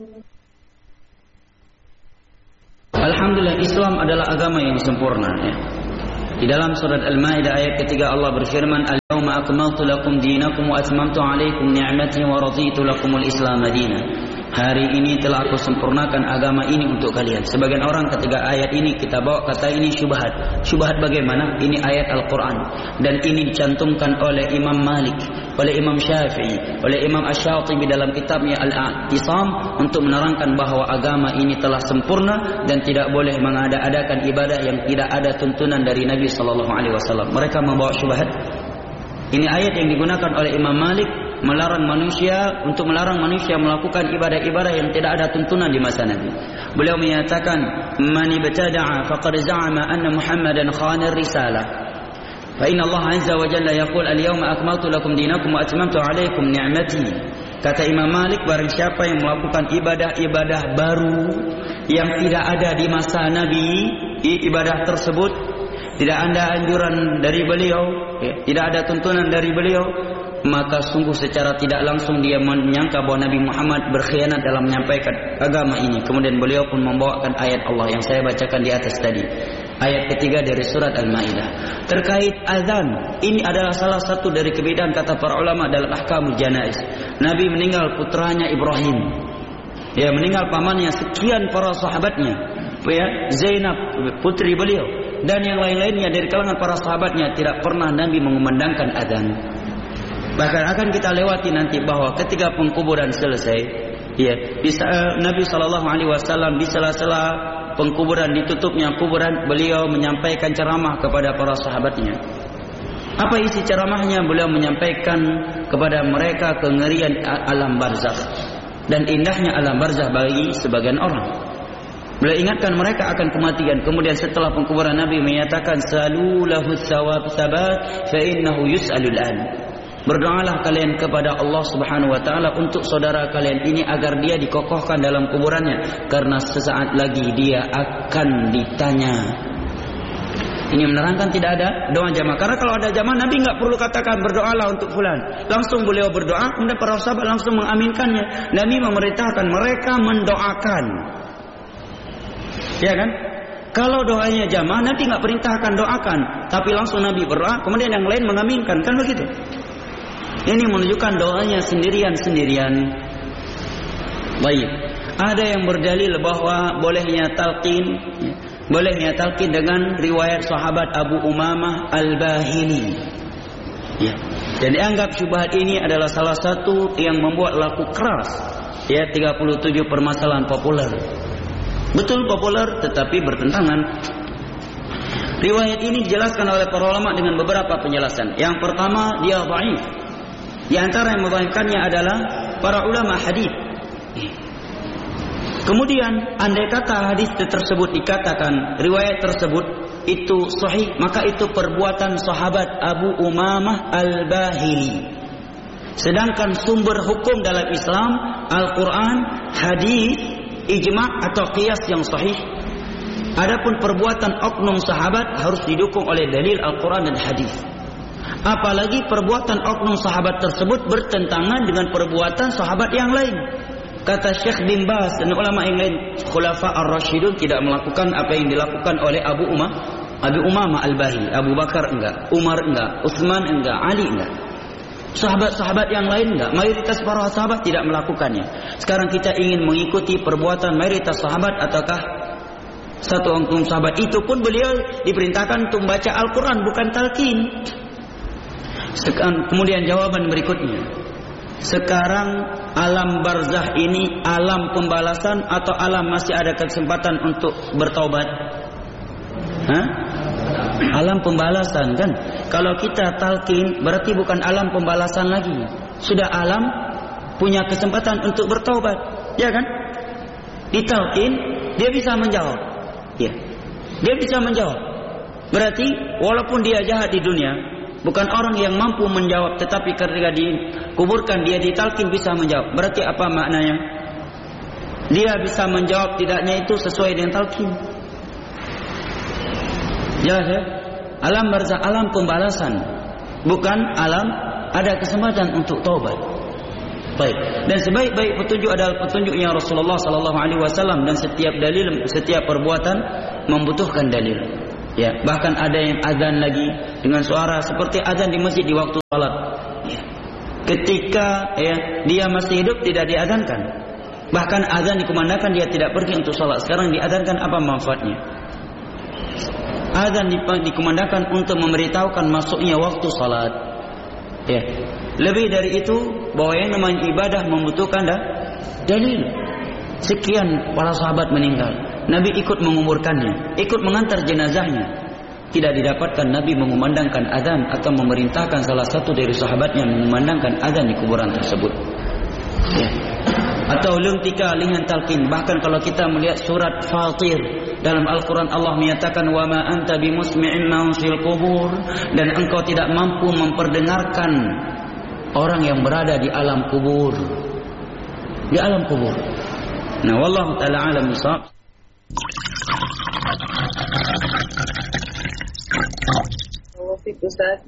Alhamdulillah, Islam adalah agama yang sempurna, ya. Di dalam surat Al-Maidah ayat ketiga Allah berfirman, "Al-yawma akmaltu lakum dinakum wa atmamtu 'alaikum ni'mati wa raditu lakumul Islam madina." Hari ini telah aku sempurnakan agama ini untuk kalian. Sebagian orang ketika ayat ini kita bawa kata ini syubhat. Syubhat bagaimana? Ini ayat Al-Quran. Dan ini dicantumkan oleh Imam Malik, oleh Imam Syafi'i, oleh Imam Asy-Syatibi dalam kitabnya Al-I'tisam untuk menerangkan bahawa agama ini telah sempurna dan tidak boleh mengada-adakan ibadah yang tidak ada tuntunan dari Nabi SAW. Mereka membawa syubhat. Ini ayat yang digunakan oleh Imam Malik melarang manusia melakukan ibadah-ibadah yang tidak ada tuntunan di masa Nabi. Beliau menyatakan, "Man ibtada'a faqad za'ama anna Muhammadan khana ar-risalah. Fa inna Allah 'azza wa jalla yaqul al-yawma akmaltu lakum dinakum wa atmamtu 'alaykum ni'mati." Kata Imam Malik, barang siapa yang melakukan ibadah-ibadah baru yang tidak ada di masa Nabi, ibadah tersebut tidak ada anjuran dari beliau, tidak ada tuntunan dari beliau, maka sungguh secara tidak langsung dia menyangka bahawa Nabi Muhammad berkhianat dalam menyampaikan agama ini. Kemudian beliau pun membawakan ayat Allah yang saya bacakan di atas tadi, ayat ketiga dari surat Al-Maidah terkait azan. Ini adalah salah satu dari kebedaan kata para ulama dalam ahkamul janaiz. Nabi meninggal putranya Ibrahim, ya, meninggal pamannya, sekian para sahabatnya, ya, Zainab putri beliau dan yang lain-lainnya dari kalangan para sahabatnya, tidak pernah Nabi mengumandangkan azan. Bahkan akan kita lewati nanti bahawa ketika pengkuburan selesai, ya, Nabi SAW di sela-sela pengkuburan, ditutupnya kuburan, beliau menyampaikan ceramah kepada para sahabatnya. Apa isi ceramahnya? Beliau menyampaikan kepada mereka kengerian alam barzakh dan indahnya alam barzakh bagi sebagian orang. Beliau ingatkan mereka akan kematian. Kemudian setelah pengkuburan Nabi menyatakan, "Salu lahu thawab thabat fa innahu yus'alul an." Berdoalah kalian kepada Allah Subhanahu wa taala untuk saudara kalian ini agar dia dikokohkan dalam kuburannya, karena sesaat lagi dia akan ditanya. Ini menerangkan tidak ada doa jamaah. Karena kalau ada jamaah, Nabi enggak perlu katakan berdoalah untuk fulan. Langsung beliau berdoa, kemudian para sahabat langsung mengaminkannya. Nabi memerintahkan mereka mendoakan. Ya kan? Kalau doanya jamaah, Nabi enggak perintahkan doakan, tapi langsung Nabi berdoa, kemudian yang lain mengaminkan, kan begitu? Ini menunjukkan doanya sendirian-sendirian. Baik. Ada yang berdalil bahawa bolehnya talqin dengan riwayat sahabat Abu Umamah Al-Bahili. Ya. Dan dianggap syubhat ini adalah salah satu yang membuat laku keras. Ya, 37 permasalahan populer. Betul populer tetapi bertentangan. Riwayat ini dijelaskan oleh para ulama dengan beberapa penjelasan. Yang pertama, dia dhaif. Di antara yang mendhaifkannya adalah para ulama hadis. Kemudian andai kata hadis tersebut dikatakan riwayat tersebut itu sahih, maka itu perbuatan sahabat Abu Umamah Al-Bahili. Sedangkan sumber hukum dalam Islam Al-Quran, hadis, ijma' atau qiyas yang sahih. Adapun perbuatan oknum sahabat harus didukung oleh dalil Al-Quran dan hadis. Apalagi perbuatan oknum sahabat tersebut bertentangan dengan perbuatan sahabat yang lain. Kata Syekh bin Baz dan ulama yang lain, Khulafa ar-Rasyidun tidak melakukan apa yang dilakukan oleh Abu Umamah Al-Bahili. Abu Bakar enggak, Umar enggak, Utsman enggak, Ali enggak. Sahabat-sahabat yang lain enggak. Mayoritas para sahabat tidak melakukannya. Sekarang kita ingin mengikuti perbuatan mayoritas sahabat ataukah satu oknum sahabat? Itu pun beliau diperintahkan untuk membaca Al-Quran, bukan talqin. Kemudian jawaban berikutnya, sekarang alam barzah ini alam pembalasan atau alam masih ada kesempatan untuk bertaubat? Alam pembalasan kan? Kalau kita talqin berarti bukan alam pembalasan lagi, sudah alam punya kesempatan untuk bertaubat, ya kan? Ditalqin dia bisa menjawab, ya, dia bisa menjawab. Berarti walaupun dia jahat di dunia, bukan orang yang mampu menjawab, tetapi ketika dikuburkan dia ditalqin bisa menjawab. Berarti apa maknanya? Dia bisa menjawab tidaknya itu sesuai dengan talqin. Jelas ya? Alam barzakh alam pembalasan, bukan alam ada kesempatan untuk taubat. Baik. Dan sebaik-baik petunjuk adalah petunjuknya Rasulullah sallallahu alaihi wasallam, dan setiap dalil, setiap perbuatan membutuhkan dalil. Ya, bahkan ada yang azan lagi dengan suara seperti azan di masjid di waktu salat. Ya. Ketika dia masih hidup tidak diazankan. Bahkan azan dikumandangkan dia tidak pergi untuk salat. Sekarang diazankan, apa manfaatnya? Azan dikumandangkan untuk memberitahukan masuknya waktu salat. Ya. Lebih dari itu, bahwa yang namanya ibadah membutuhkan dalil. Sekian para sahabat meninggal, Nabi ikut menguburkannya, ikut mengantar jenazahnya. Tidak didapatkan Nabi mengumandangkan azan atau memerintahkan salah satu dari sahabatnya mengumandangkan azan di kuburan tersebut. Ya. Atau luntika lihan talqin. Bahkan kalau kita melihat surat Fatir dalam Al-Quran, Allah menyatakan wa ma anta bimusmi'in man fil qubur, dan engkau tidak mampu memperdengarkan orang yang berada di alam kubur. Di alam kubur. Nah, wallahu taala alam bisawab. Ustaz,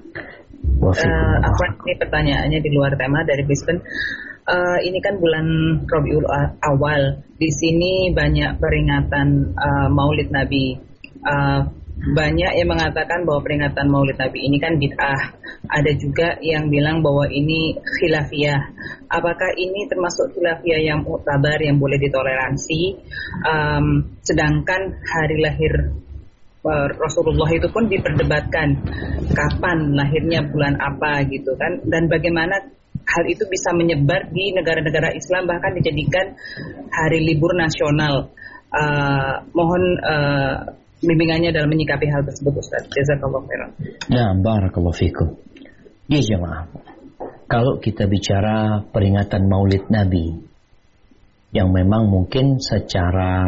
apa ini pertanyaannya di luar tema dari Brisbane. Ini kan bulan Rabiul Awal. Di sini banyak peringatan Maulid Nabi. Banyak yang mengatakan bahwa peringatan Maulid Nabi ini kan bid'ah. Ada juga yang bilang bahwa ini khilafiyah. Apakah ini termasuk khilafiyah yang mu'tabar, yang boleh ditoleransi? Sedangkan hari lahir Rasulullah itu pun diperdebatkan, kapan lahirnya, bulan apa gitu kan, dan bagaimana hal itu bisa menyebar di negara-negara Islam, bahkan dijadikan hari libur nasional. Mohon bimbingannya dalam menyikapi hal tersebut, Ustaz. Jazakallahu khairan. Ya, barakallahu fikum. Ya jemaah, kalau kita bicara peringatan Maulid Nabi yang memang mungkin secara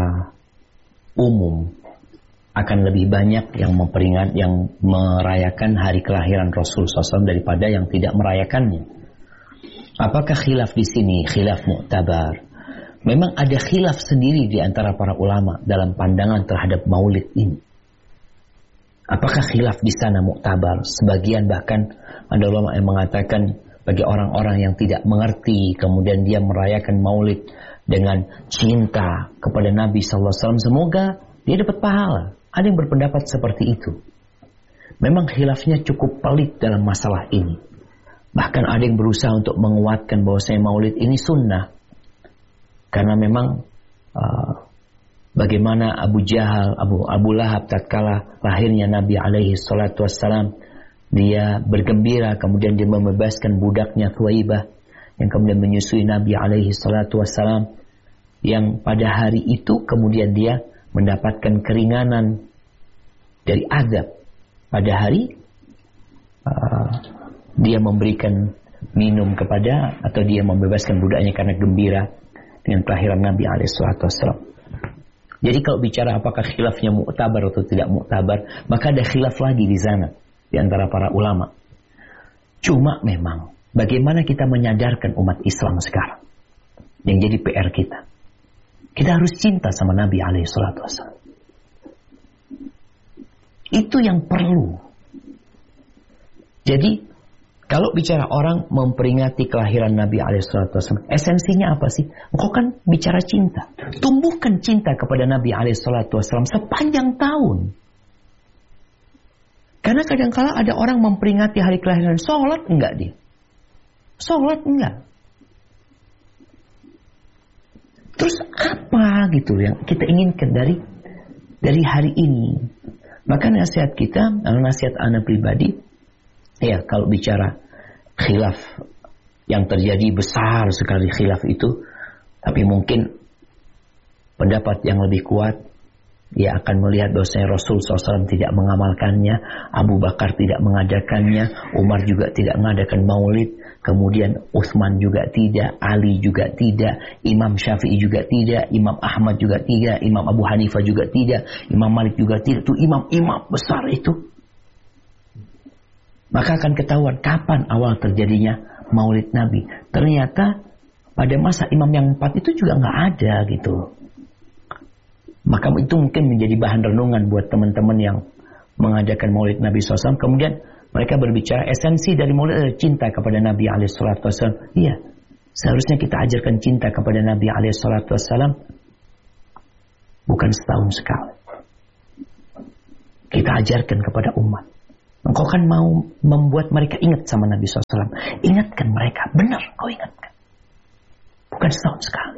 umum akan lebih banyak yang merayakan hari kelahiran Rasul SAW daripada yang tidak merayakannya. Apakah khilaf di sini khilaf mu'tabar? Memang ada khilaf sendiri di antara para ulama dalam pandangan terhadap Maulid ini. Apakah khilaf di sana mu'tabar? Sebagian bahkan ada ulama yang mengatakan bagi orang-orang yang tidak mengerti kemudian dia merayakan Maulid dengan cinta kepada Nabi SAW, semoga dia dapat pahala. Ada yang berpendapat seperti itu. Memang khilafnya cukup pelik dalam masalah ini. Bahkan ada yang berusaha untuk menguatkan bahwasanya Maulid ini sunnah. Karena memang bagaimana Abu Jahal, Abu Lahab tatkala lahirnya Nabi alaihi salatu wassalam, dia bergembira, kemudian dia membebaskan budaknya Thuwaibah yang kemudian menyusui Nabi alaihi salatu wassalam, yang pada hari itu kemudian dia mendapatkan keringanan dari azab. Pada hari dia memberikan minum kepada, atau dia membebaskan budaknya karena gembira dengan kelahiran Nabi alaihissalam. Jadi kalau bicara apakah khilafnya mu'tabar atau tidak mu'tabar, maka ada khilaf lagi di sana di antara para ulama. Cuma memang bagaimana kita menyadarkan umat Islam sekarang yang jadi PR kita. Kita harus cinta sama Nabi alaihissalam. Itu yang perlu. Jadi kalau bicara orang memperingati kelahiran Nabi alaihissalam, esensinya apa sih? Engkau kan bicara cinta. Tumbuhkan cinta kepada Nabi alaihissalam sepanjang tahun. Karena kadang-kala ada orang memperingati hari kelahiran, sholat enggak dia? Sholat enggak? Terus apa gitu yang kita inginkan dari hari ini? Maka nasihat kita, nasihat anak pribadi, ya kalau bicara khilaf yang terjadi besar sekali khilaf itu, tapi mungkin pendapat yang lebih kuat, dia akan melihat bahwasanya Rasul SAW tidak mengamalkannya, Abu Bakar tidak mengadakannya, Umar juga tidak mengadakan maulid, kemudian Utsman juga tidak, Ali juga tidak, Imam Syafi'i juga tidak, Imam Ahmad juga tidak, Imam Abu Hanifah juga tidak, Imam Malik juga tidak. Itu imam-imam besar itu. Maka akan ketahuan kapan awal terjadinya maulid Nabi. Ternyata pada masa imam yang 4 itu juga nggak ada gitu. Maka itu mungkin menjadi bahan renungan buat teman-teman yang mengadakan maulid Nabi SAW. Kemudian mereka berbicara esensi dari maulid adalah cinta kepada Nabi SAW. Iya, Seharusnya kita ajarkan cinta kepada Nabi SAW bukan setahun sekali. Kita ajarkan kepada umat. Engkau kan mau membuat mereka ingat sama Nabi SAW. Ingatkan mereka. Benar, kau ingatkan. Bukan setahun sekali.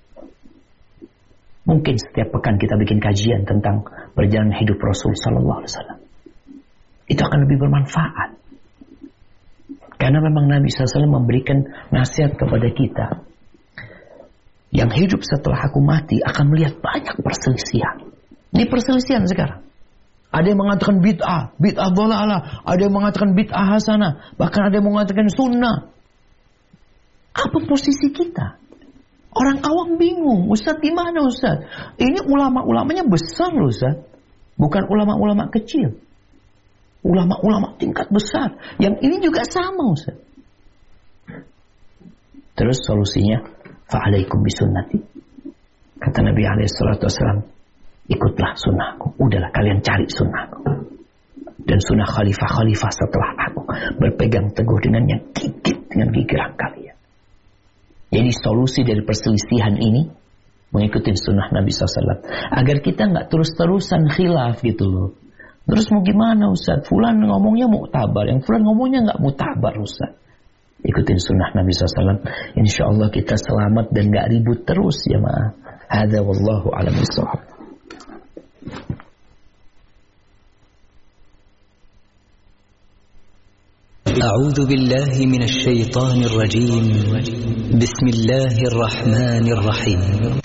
Mungkin setiap pekan kita bikin kajian tentang perjalanan hidup Rasul SAW. Itu akan lebih bermanfaat. Karena memang Nabi SAW memberikan nasihat kepada kita. Yang hidup setelah aku mati akan melihat banyak perselisihan. Ini perselisihan sekarang. Ada yang mengatakan bid'ah dhalalah, ada yang mengatakan bid'ah hasanah, bahkan ada yang mengatakan sunnah. Apa posisi kita? Orang awam bingung, Ustaz gimana Ustaz? Ini ulama-ulamanya besar loh Ustaz. Bukan ulama-ulama kecil. Ulama-ulama tingkat besar. Yang ini juga sama Ustaz. Terus solusinya, fa'alaikum bisunnati. Kata Nabi SAW, ikutlah sunnahku. Udahlah kalian cari sunnahku. Dan sunnah khalifah-khalifah setelah aku. Berpegang teguh dengan yang gigit dengan gigiran kalian. Jadi solusi dari perselisihan ini mengikuti sunnah Nabi SAW. Agar kita nggak terus-terusan khilaf gitu loh. Terus mau gimana Ustaz? Fulan ngomongnya muktabar. Yang fulan ngomongnya nggak muktabar Ustaz. Ikutin sunnah Nabi SAW. Insya Allah kita selamat dan nggak ribut terus ya ma'ah. Hadza wallahu a'lam bishawab. أعوذ بالله من الشيطان الرجيم بسم الله الرحمن الرحيم